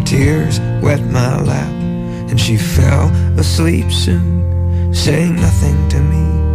tears wet my lap, and she fell asleep soon, saying nothing to me.